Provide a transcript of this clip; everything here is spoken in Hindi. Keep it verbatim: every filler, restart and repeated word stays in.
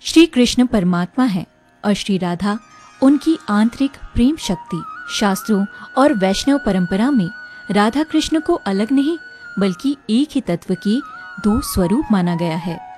श्री कृष्ण परमात्मा है और श्री राधा उनकी आंतरिक प्रेम शक्ति। शास्त्रों और वैष्णव परंपरा में राधा कृष्ण को अलग नहीं बल्कि एक ही तत्व के दो स्वरूप माना गया है।